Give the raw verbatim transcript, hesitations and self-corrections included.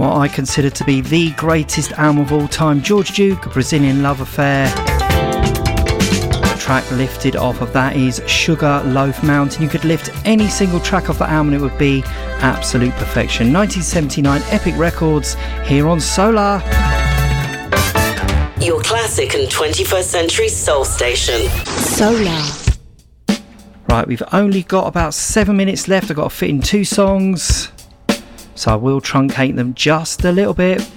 what I consider to be the greatest album of all time, George Duke, Brazilian Love Affair. The track lifted off of that is Sugar Loaf Mountain. You could lift any single track off that album and it would be absolute perfection. nineteen seventy-nine Epic Records here on Solar. Your classic and twenty-first century soul station. Solar. Right, we've only got about seven minutes left. I've got to fit in two songs, so I will truncate them just a little bit.